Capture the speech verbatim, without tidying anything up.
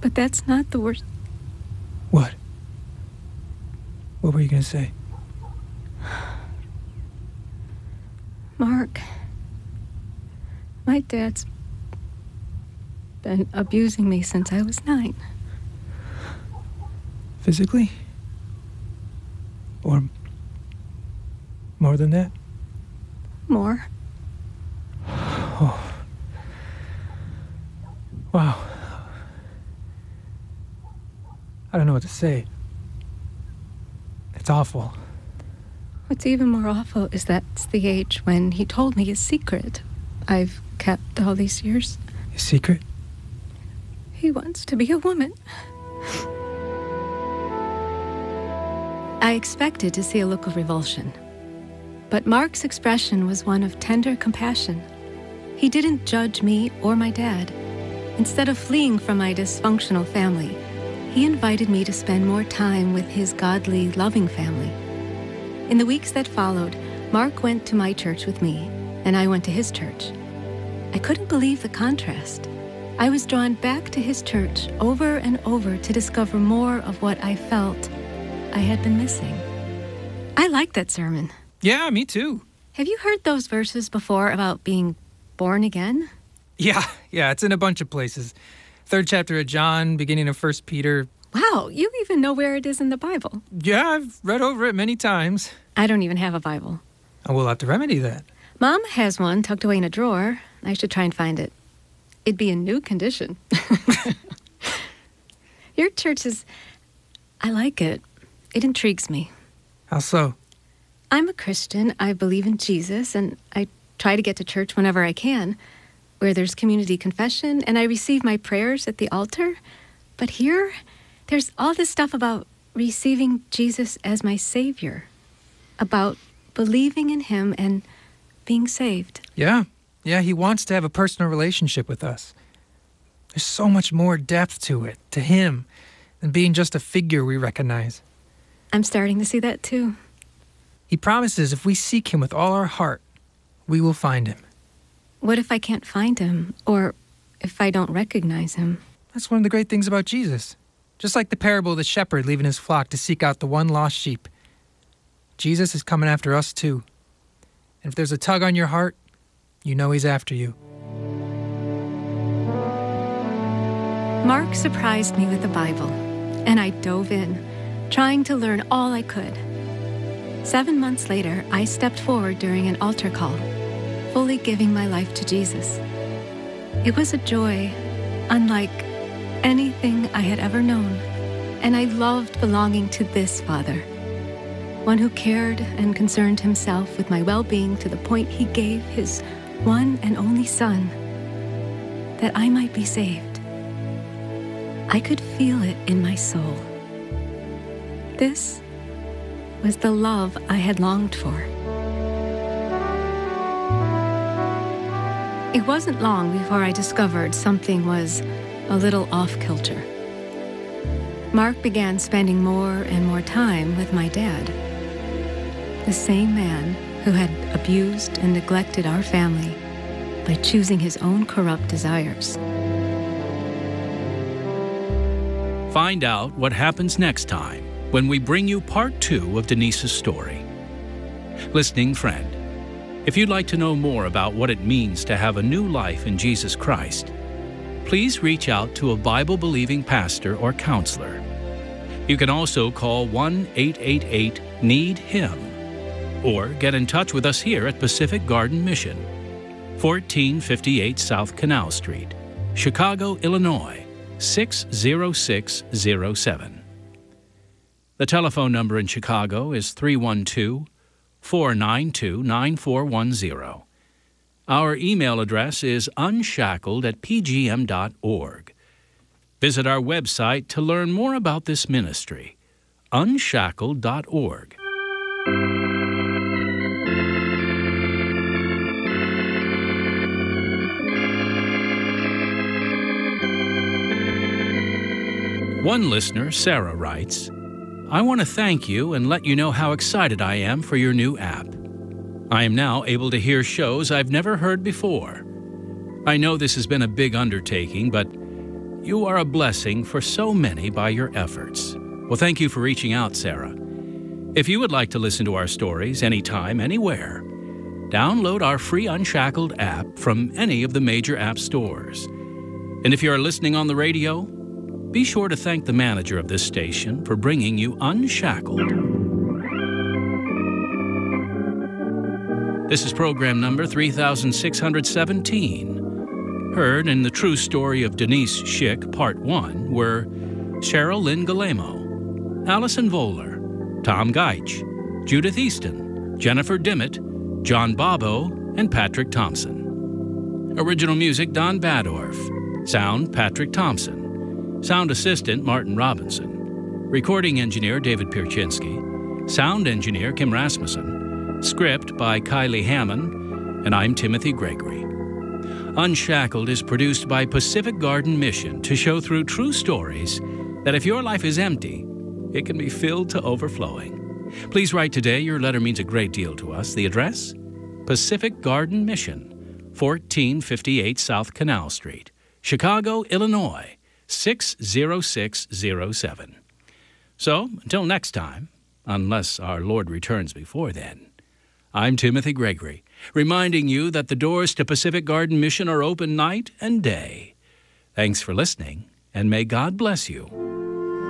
But that's not the worst. What? What were you going to say? Mark, my dad's been abusing me since I was nine. Physically? Or more than that? More. Oh. Wow. I don't know what to say. It's awful. What's even more awful is that's the age when he told me his secret I've kept all these years. His secret? He wants to be a woman. I expected to see a look of revulsion, but Mark's expression was one of tender compassion. He didn't judge me or my dad. Instead of fleeing from my dysfunctional family, he invited me to spend more time with his godly, loving family. In the weeks that followed, Mark went to my church with me, and I went to his church. I couldn't believe the contrast. I was drawn back to his church over and over to discover more of what I felt I had been missing. I liked that sermon. Yeah, me too. Have you heard those verses before about being born again? Yeah, yeah, it's in a bunch of places. Third chapter of John, beginning of First Peter. Wow, you even know where it is in the Bible. Yeah, I've read over it many times. I don't even have a Bible. Oh, we'll have to remedy that. Mom has one tucked away in a drawer. I should try and find it. It'd be in new condition. Your church is... I like it. It intrigues me. How so? I'm a Christian. I believe in Jesus, and I try to get to church whenever I can, where there's community confession, and I receive my prayers at the altar. But here, there's all this stuff about receiving Jesus as my Savior, about believing in Him and being saved. Yeah, yeah, He wants to have a personal relationship with us. There's so much more depth to it, to Him, than being just a figure we recognize. I'm starting to see that too. He promises if we seek Him with all our heart, we will find Him. What if I can't find Him, or if I don't recognize Him? That's one of the great things about Jesus. Just like the parable of the shepherd leaving his flock to seek out the one lost sheep. Jesus is coming after us too. And if there's a tug on your heart, you know He's after you. Mark surprised me with the Bible, and I dove in, trying to learn all I could. Seven months later, I stepped forward during an altar call, fully giving my life to Jesus. It was a joy unlike anything I had ever known, and I loved belonging to this Father, one who cared and concerned Himself with my well-being to the point He gave His one and only Son, that I might be saved. I could feel it in my soul. This was the love I had longed for. It wasn't long before I discovered something was a little off-kilter. Mark began spending more and more time with my dad, the same man who had abused and neglected our family by choosing his own corrupt desires. Find out what happens next time when we bring you part two of Denise's story. Listening friend, if you'd like to know more about what it means to have a new life in Jesus Christ, please reach out to a Bible-believing pastor or counselor. You can also call one eight eight eight need him or get in touch with us here at Pacific Garden Mission, fourteen fifty-eight South Canal Street, Chicago, Illinois, six zero six zero seven. The telephone number in Chicago is three one two, four nine two, nine four one zero. Our email address is unshackled at p g m dot org. Visit our website to learn more about this ministry, unshackled dot org. One listener, Sarah, writes, I want to thank you and let you know how excited I am for your new app. I am now able to hear shows I've never heard before. I know this has been a big undertaking, but You are a blessing for so many by your efforts. Well, thank you for reaching out, Sarah. If you would like to listen to our stories anytime, anywhere, download our free Unshackled app from any of the major app stores. And if you are listening on the radio, be sure to thank the manager of this station for bringing you Unshackled. This is program number three thousand six hundred seventeen. Heard in the true story of Denise Schick, Part one, were Cheryl Lynn Galemo, Allison Voller, Tom Geich, Judith Easton, Jennifer Dimmitt, John Bobo, and Patrick Thompson. Original music, Don Badorf. Sound, Patrick Thompson. Sound assistant, Martin Robinson. Recording engineer, David Pierczynski. Sound engineer, Kim Rasmussen. Script by Kylie Hammond. And I'm Timothy Gregory. Unshackled is produced by Pacific Garden Mission to show through true stories that if your life is empty, it can be filled to overflowing. Please write today. Your letter means a great deal to us. The address? Pacific Garden Mission, fourteen fifty-eight South Canal Street, Chicago, Illinois, six zero six zero seven. So, until next time, unless our Lord returns before then, I'm Timothy Gregory, reminding you that the doors to Pacific Garden Mission are open night and day. Thanks for listening, and may God bless you.